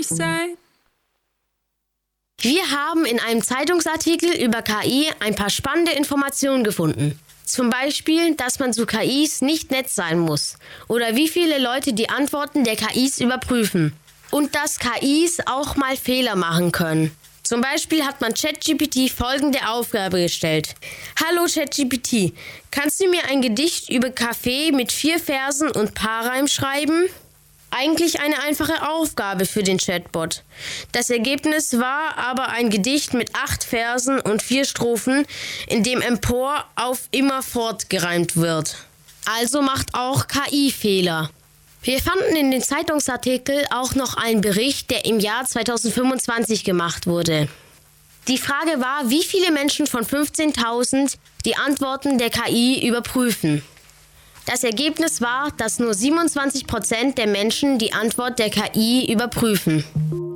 said. Wir haben in einem Zeitungsartikel über KI ein paar spannende Informationen gefunden. Zum Beispiel, dass man zu KIs nicht nett sein muss oder wie viele Leute die Antworten der KIs überprüfen. Und dass KIs auch mal Fehler machen können. Zum Beispiel hat man ChatGPT folgende Aufgabe gestellt. Hallo ChatGPT, kannst du mir ein Gedicht über Kaffee mit 4 Versen und Paarreim schreiben? Eigentlich eine einfache Aufgabe für den Chatbot. Das Ergebnis war aber ein Gedicht mit 8 Versen und 4 Strophen, in dem empor auf immerfort gereimt wird. Also macht auch KI Fehler. Wir fanden in den Zeitungsartikel auch noch einen Bericht, der im Jahr 2025 gemacht wurde. Die Frage war, wie viele Menschen von 15.000 die Antworten der KI überprüfen. Das Ergebnis war, dass nur 27% der Menschen die Antwort der KI überprüfen.